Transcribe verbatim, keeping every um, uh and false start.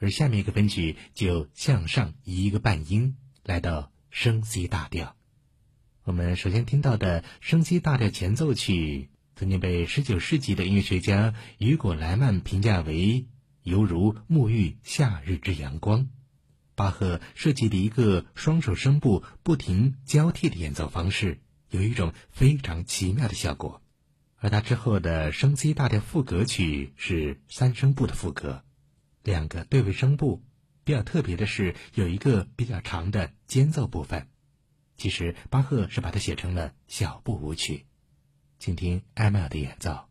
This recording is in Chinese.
而下面一个分曲就向上移一个半音，来到升 C 大调。我们首先听到的升 C 大调前奏曲，曾经被十九世纪的音乐学家雨果·莱曼评价为犹如沐浴夏日之阳光。巴赫设计了一个双手声部不停交替的演奏方式，有一种非常奇妙的效果。而他之后的升 C 大调副歌曲是三声部的副歌，两个对位声部，比较特别的是有一个比较长的间奏部分。其实巴赫是把它写成了小步舞曲，请听艾麦尔的演奏。